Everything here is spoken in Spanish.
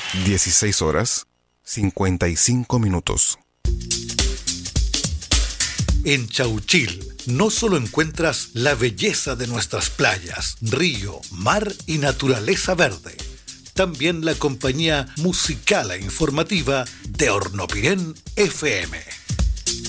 16 horas 55 minutos. En Chauchil no solo encuentras la belleza de nuestras playas, río, mar y naturaleza verde. También la compañía musical e informativa de Hornopirén FM.